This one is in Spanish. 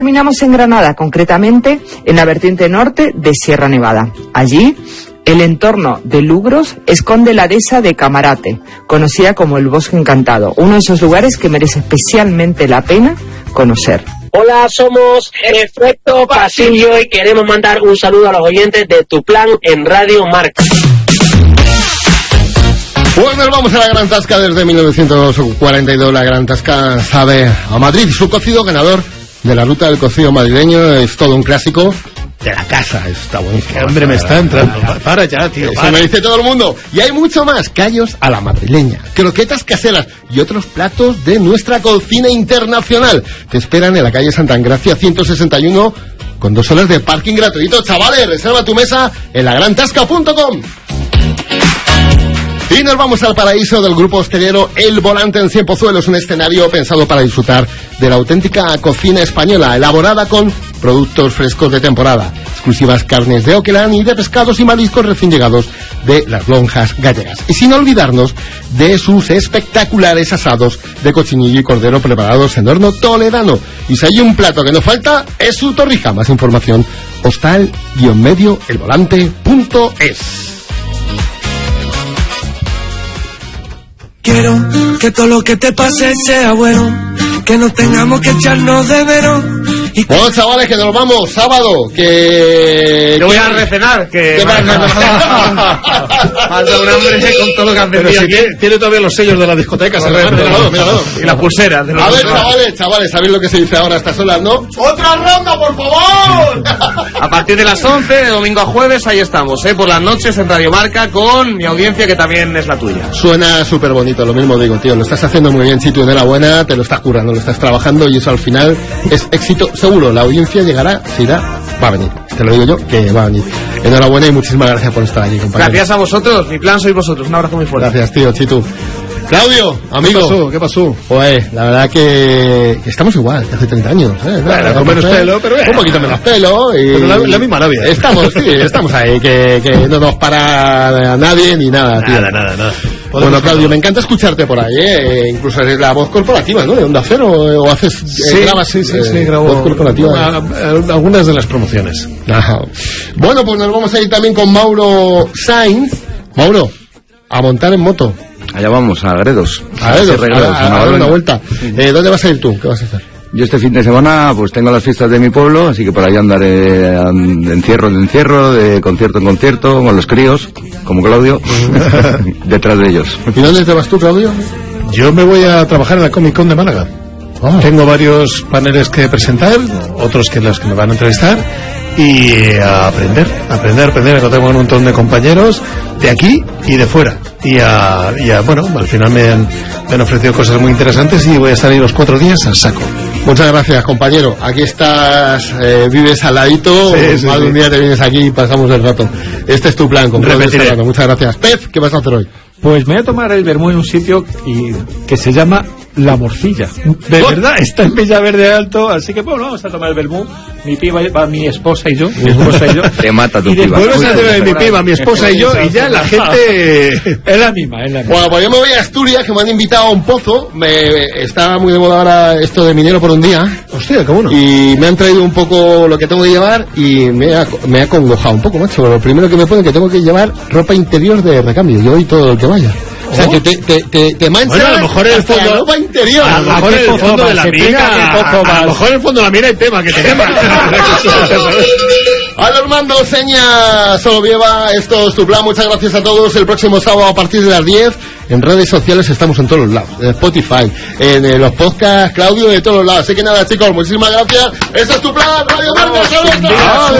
Terminamos en Granada, concretamente en la vertiente norte de Sierra Nevada. Allí, el entorno de Lugros esconde la dehesa de Camarate, conocida como el Bosque Encantado, uno de esos lugares que merece especialmente la pena conocer. Hola, somos Efecto Pasillo y queremos mandar un saludo a los oyentes de Tu Plan en Radio Marca. Pues nos vamos a la Gran Tasca desde 1942. La Gran Tasca sabe a Madrid. Su cocido ganador de la ruta del cocido madrileño es todo un clásico de la casa. Está buenísimo. Hombre, me está entrando. Para ya, tío. Eso me dice todo el mundo. Y hay mucho más. Callos a la madrileña, croquetas caseras y otros platos de nuestra cocina internacional. Te esperan en la calle Santa Engracia 161 con 2 horas de parking gratuito. Chavales, reserva tu mesa en lagrantasca.com. Y nos vamos al paraíso del grupo hostelero El Volante en Cienpozuelos, un escenario pensado para disfrutar de la auténtica cocina española, elaborada con productos frescos de temporada, exclusivas carnes de Oquelán y de pescados y mariscos recién llegados de las lonjas gallegas. Y sin olvidarnos de sus espectaculares asados de cochinillo y cordero preparados en horno toledano. Y si hay un plato que no falta, es su torrija. Más información, hostal-elvolante.es. Quiero que todo lo que te pase sea bueno, que no tengamos que echarnos de verón. Bueno, chavales, que nos vamos, sábado, que... Yo voy a recenar, que... Falta un hambre con todo lo que han vendido aquí. Tiene todavía los sellos de la discoteca, míralo. Y las pulseras. A ver, chavales, ¿sabéis lo que se dice ahora a estas horas, no? ¡Otra ronda, por favor! A partir de las 11, de domingo a jueves, ahí estamos, por las noches en Radio Marca, con mi audiencia, que también es la tuya. Suena súper bonito, lo mismo digo, tío, lo estás haciendo muy bien, Chitu, enhorabuena, te lo estás currando, lo estás trabajando, y eso al final es éxito seguro. La audiencia llegará, se irá, va a venir, te lo digo yo, que va a venir. Enhorabuena y muchísimas gracias por estar aquí, compañero. Gracias a vosotros, mi plan sois vosotros, un abrazo muy fuerte. Gracias, tío, Chitu. Claudio, amigo. ¿Qué pasó? Joder, la verdad que estamos igual que hace 30 años, Bueno, con menos pelo, pero un poquito menos pelo y... Pero la misma novia. Estamos ahí, que no nos para nadie ni nada, tío. Nada. Bueno, Claudio, me encanta escucharte por ahí, incluso eres la voz corporativa, ¿no? De Onda Cero, o haces... grabas, sí, grabo voz corporativa. Algunas de las promociones. Ajá. Bueno, pues nos vamos a ir también con Mauro Sainz. Mauro, a montar en moto. Allá vamos, a Gredos. A dar una vuelta. ¿Dónde vas a ir tú? ¿Qué vas a hacer? Yo este fin de semana pues tengo las fiestas de mi pueblo, así que por ahí andaré de encierro en encierro, de concierto en concierto, con los críos, como Claudio, detrás de ellos. ¿Y dónde te vas tú, Claudio? Yo me voy a trabajar en la Comic Con de Málaga. Tengo varios paneles que presentar, otros que los que me van a entrevistar, y a aprender, tengo un montón de compañeros de aquí y de fuera, y bueno, al final me han ofrecido cosas muy interesantes y voy a estar ahí los 4 días al saco. Muchas gracias, compañero. Aquí estás, vives al ladito, un día te vienes aquí y pasamos el rato. Este es tu plan, compañero. Muchas gracias. Pez, ¿qué vas a hacer hoy? Pues me voy a tomar el vermú en un sitio que se llama La Morcilla. De verdad, está en Villaverde Alto, así que bueno, vamos a tomar el vermú. Mi piba, mi esposa y yo. Te mata tu piba. Vuelves a tener mi piba, mi esposa y yo, y ya la gente es la misma. Bueno, pues yo me voy a Asturias, que me han invitado a un pozo. Está muy de moda ahora esto de minero por un día. Hostia, ¿cómo no? Y me han traído un poco lo que tengo que llevar y me ha acongojado un poco, macho. Lo primero que me ponen que tengo que llevar ropa interior de recambio. Yo y todo lo que vaya. O sea, que te mancha. Bueno, a lo mejor en el fondo, la ropa interior. A lo mejor en el fondo de la mina. A lo mejor en el fondo de la mina hay tema que te quema. Armando Seña, solo lleva, esto es tu plan. Muchas gracias a todos. El próximo sábado a partir de las 10 en redes sociales estamos en todos los lados, en Spotify, en los podcasts, Claudio, de todos los lados. Así que nada, chicos, muchísimas gracias. Esto es tu plan, Radio Marca.